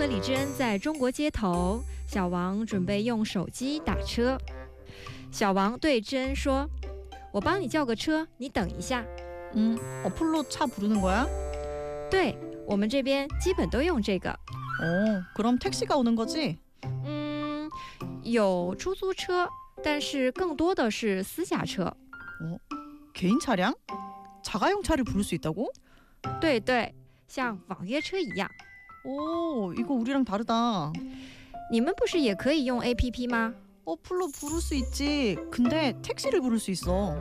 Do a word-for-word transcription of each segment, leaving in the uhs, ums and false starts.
和李智恩在中国街头，小王准备用手机打车。小王对智恩说：“我帮你叫个车，你等一下。” 음, 어플로 차 부르는 거야? 对，我们这边基本都用这个。 어, 그럼 택시가 오는 거지? 嗯，有出租车，但是更多的是私家车。 어, 개인 차량? 자가용 차를 부를 수 있다고? 对对，像网约车一样。 오, 이거 우리랑 다르다. 你们不是也可以用 A P P 吗？ 어플로 부를 수 있지. 근데 택시를 부를 수 있어.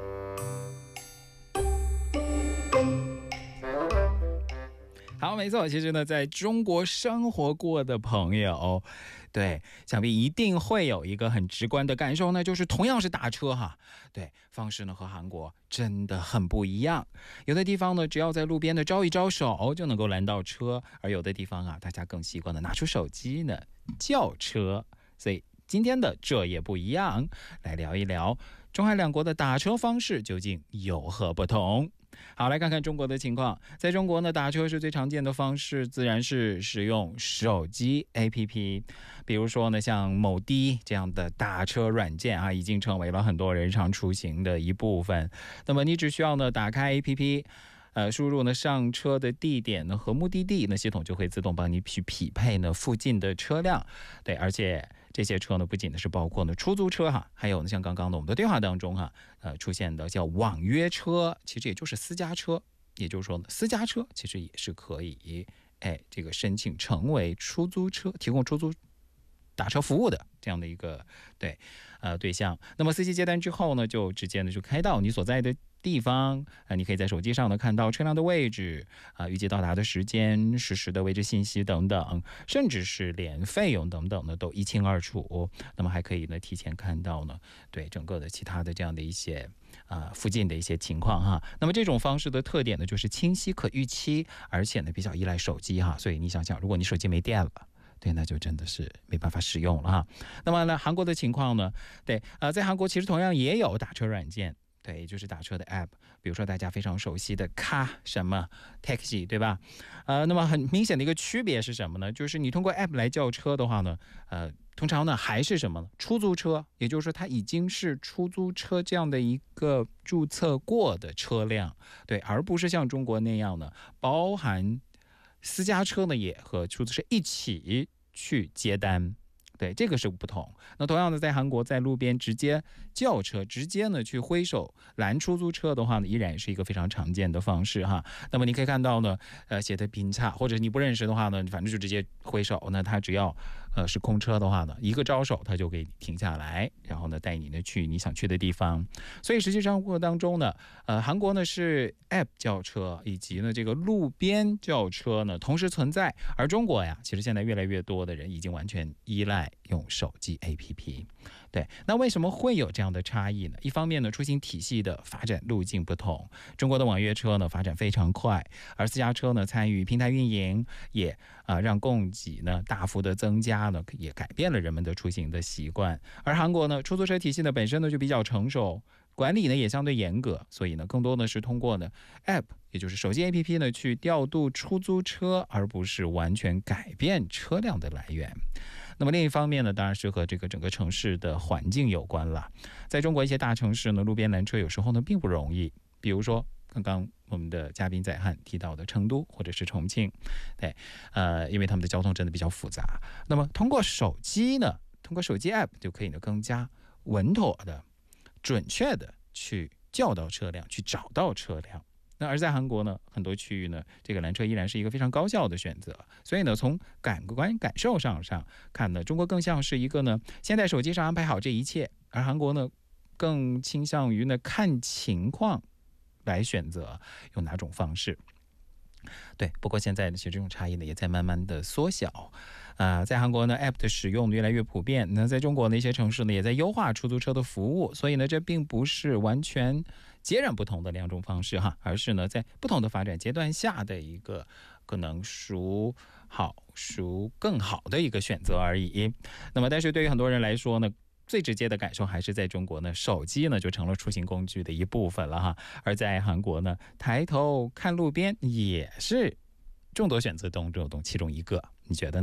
好，没错，其实呢，在中国生活过的朋友，对，想必一定会有一个很直观的感受呢，就是同样是打车哈，对，方式呢和韩国真的很不一样。有的地方呢，只要在路边的招一招手就能够拦到车，而有的地方啊，大家更习惯的拿出手机呢叫车。所以今天的这也不一样，来聊一聊中韩两国的打车方式究竟有何不同。好，来看看中国的情况。在中国呢，打车是最常见的方式，自然是使用手机 A P P。比如说呢，像某滴这样的打车软件啊，已经成为了很多日常出行的一部分。那么你只需要呢打开 A P P。呃，输入呢上车的地点呢和目的地，那系统就会自动帮你去匹配呢附近的车辆。对，而且这些车呢不仅呢是包括呢出租车哈，还有呢像刚刚的我们的对话当中哈，呃出现的叫网约车，其实也就是私家车。也就是说呢，私家车其实也是可以哎这个申请成为出租车，提供出租打车服务的这样的一个对呃对象。那么司机接单之后呢，就直接呢就开到你所在的地方，呃，你可以在手机上呢看到车辆的位置啊、呃，预计到达的时间、实时的位置信息等等，甚至是连费用等等呢都一清二楚。那么还可以呢提前看到呢对整个的其他的这样的一些啊、呃、附近的一些情况哈。那么这种方式的特点呢就是清晰可预期，而且呢比较依赖手机哈。所以你想想，如果你手机没电了。对，那就真的是没办法使用了哈。那么呢，韩国的情况呢？对，呃，在韩国其实同样也有打车软件，对，也就是打车的 app， 比如说大家非常熟悉的卡什么 taxi， 对吧？呃，那么很明显的一个区别是什么呢？就是你通过 app 来叫车的话呢，呃，通常呢还是什么呢？出租车，也就是说它已经是出租车这样的一个注册过的车辆，对，而不是像中国那样呢，包含私家车呢也和出租车一起去接单。对，这个是不同。那同样的，在韩国，在路边直接叫车，直接呢去挥手拦出租车的话呢，依然是一个非常常见的方式哈。那么你可以看到呢，呃，写的宾差，或者你不认识的话呢，反正就直接挥手。那他只要呃是空车的话呢，一个招手他就给你停下来，然后呢带你呢去你想去的地方。所以实际上过程当中呢，呃，韩国呢是 app 叫车以及呢这个路边叫车呢同时存在，而中国呀，其实现在越来越多的人已经完全依赖用手机 A P P。 对，那为什么会有这样的差异呢？一方面呢，出行体系的发展路径不同，中国的网约车呢发展非常快，而私家车呢参与平台运营，也啊、呃、让供给呢大幅的增加呢，也改变了人们的出行的习惯。而韩国呢，出租车体系呢本身呢就比较成熟，管理呢也相对严格，所以呢更多的是通过呢 app， 也就是手机 A P P 呢去调度出租车，而不是完全改变车辆的来源。那么另一方面呢，当然是和这个整个城市的环境有关了。在中国一些大城市呢，路边拦车有时候呢并不容易，比如说刚刚我们的嘉宾载汉提到的成都或者是重庆，对，呃，因为他们的交通真的比较复杂。那么通过手机呢，通过手机 app 就可以呢更加稳妥的、准确的去叫到车辆，去找到车辆。那而在韩国呢，很多区域呢，这个拦车依然是一个非常高效的选择。所以呢，从感官感受上上看呢，中国更像是一个呢，先在手机上安排好这一切，而韩国呢，更倾向于呢看情况来选择用哪种方式。对，不过现在呢，其实这种差异呢也在慢慢的缩小。啊、呃，在韩国呢 ，app 的使用越来越普遍。那在中国的一些城市呢，也在优化出租车的服务。所以呢，这并不是完全截然不同的两种方式哈，而是呢在不同的发展阶段下的一个可能孰好孰更好的一个选择而已。那么，但是对于很多人来说呢，最直接的感受还是在中国呢，手机呢就成了出行工具的一部分了哈。而在韩国呢，抬头看路边也是众多选择当中其中一个，你觉得呢？